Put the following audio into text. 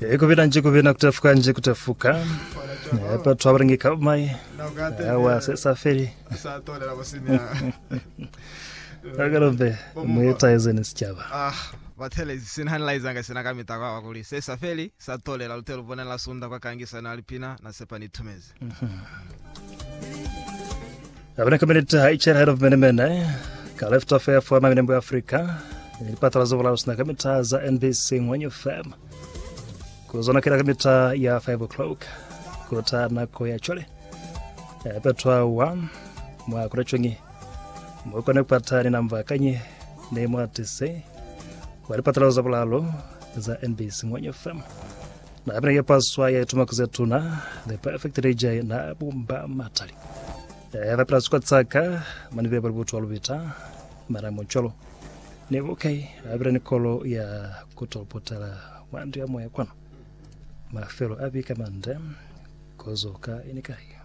Kubina nje kubina kutafuka nje kutafuka. Hapa twabaringi kamai. Awa safari. Satole la bosinia. Agarombe mwetaize nisichaba. Batele sinhanlaizanga sinakamita kwa wakuli. Safari satole la utelo bona la sunda kwa kangisa na alipina na sepani tumezi. Abana community high chair head of Menemene. Ka left of air for Manembo Africa. Ilipata lazola usna kamita za NBC Mwenye FM. Kuzona kila kamita ya 5 o'clock. Kutana koya chole. Petwa 1 mwa kurechongi. Mwakone kupata ni namba kanye ni mwatise. Walipata lazola za NBC Mwenye FM. Na abina ya paswa ya tumakuzetuna The Perfect DJ na Bumba Matali. Eva pra squatsaka manive barbuto albita mara moncholo ne okay abre nikolo ya kutopotela wandu ya moya kwano mafelo abi kamande kozoka inikai